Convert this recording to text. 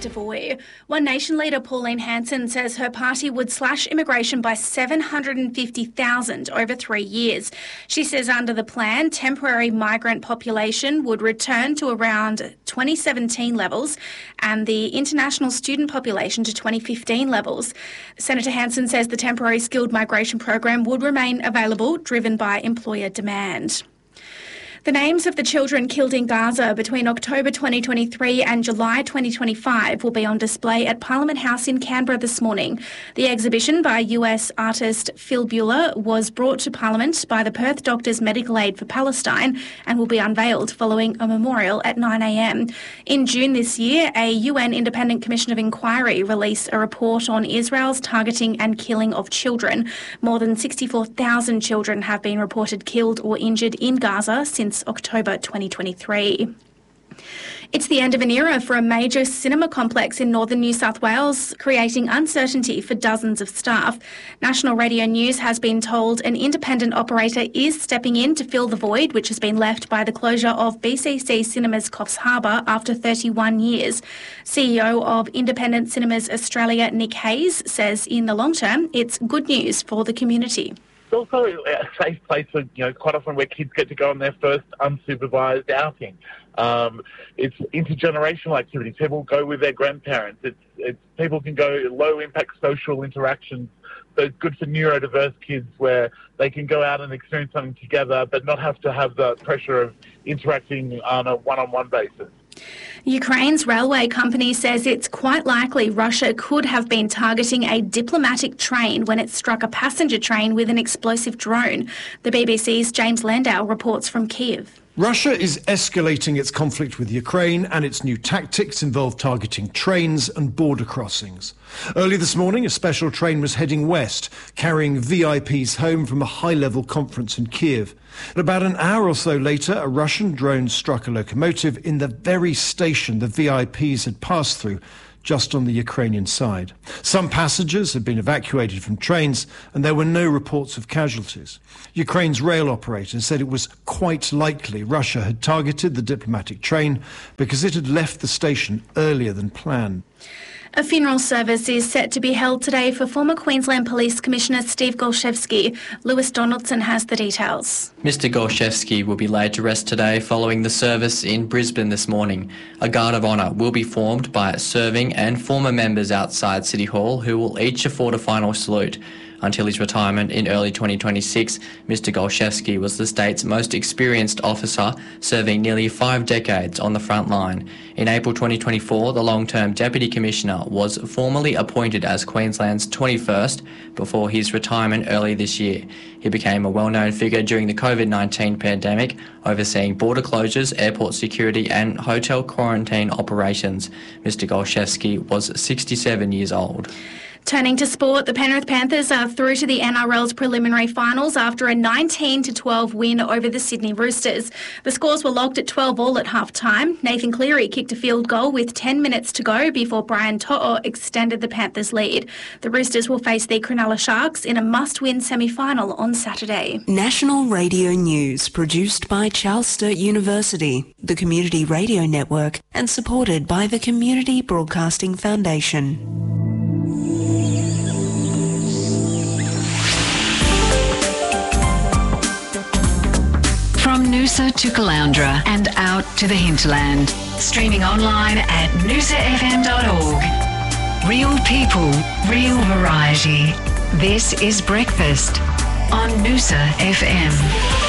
Devoy. One Nation leader Pauline Hanson says her party would slash immigration by 750,000 over 3 years. She says under the plan, temporary migrant population would return to around 2017 levels and the international student population to 2015 levels. Senator Hanson says the temporary skilled migration program would remain available, driven by employer demand. The names of the children killed in Gaza between October 2023 and July 2025 will be on display at Parliament House in Canberra this morning. The exhibition by US artist Phil Buller was brought to Parliament by the Perth Doctors Medical Aid for Palestine and will be unveiled following a memorial at 9 a.m. In June this year, a UN Independent Commission of Inquiry released a report on Israel's targeting and killing of children. More than 64,000 children have been reported killed or injured in Gaza since October 2023. It's the end of an era for a major cinema complex in northern New South Wales, creating uncertainty for dozens of staff. National Radio News has been told an independent operator is stepping in to fill the void which has been left by the closure of BCC Cinemas Coffs Harbour after 31 years. CEO of Independent Cinemas Australia, Nick Hayes, says in the long term, it's good news for the community. It's also a safe place for, quite often where kids get to go on their first unsupervised outing. It's intergenerational activities. People go with their grandparents. It's people can go low-impact social interactions. So it's good for neurodiverse kids where they can go out and experience something together but not have to have the pressure of interacting on a one-on-one basis. Ukraine's railway company says it's quite likely Russia could have been targeting a diplomatic train when it struck a passenger train with an explosive drone. The BBC's James Landau reports from Kyiv. Russia is escalating its conflict with Ukraine, and its new tactics involve targeting trains and border crossings. Early this morning, a special train was heading west, carrying VIPs home from a high-level conference in Kyiv. About an hour or so later, a Russian drone struck a locomotive in the very station the VIPs had passed through, just on the Ukrainian side. Some passengers had been evacuated from trains and there were no reports of casualties. Ukraine's rail operator said it was quite likely Russia had targeted the diplomatic train because it had left the station earlier than planned. A funeral service is set to be held today for former Queensland Police Commissioner Steve Golszewski. Lewis Donaldson has the details. Mr Golszewski will be laid to rest today following the service in Brisbane this morning. A guard of honour will be formed by serving and former members outside City Hall who will each afford a final salute. Until his retirement in early 2026, Mr Golszewski was the state's most experienced officer, serving nearly 5 decades on the front line. In April 2024, the long-term Deputy Commissioner was formally appointed as Queensland's 21st before his retirement early this year. He became a well-known figure during the COVID-19 pandemic, overseeing border closures, airport security and hotel quarantine operations. Mr Golszewski was 67 years old. Turning to sport, the Penrith Panthers are through to the NRL's preliminary finals after a 19-12 win over the Sydney Roosters. The scores were locked at 12-all at half-time. Nathan Cleary kicked a field goal with 10 minutes to go before Brian To'o extended the Panthers' lead. The Roosters will face the Cronulla Sharks in a must-win semi-final on Saturday. National Radio News, produced by Charles Sturt University, the Community Radio Network, and supported by the Community Broadcasting Foundation. From Noosa to Caloundra and out to the hinterland. Streaming online at noosafm.org. Real people, real variety. This is Breakfast on Noosa FM.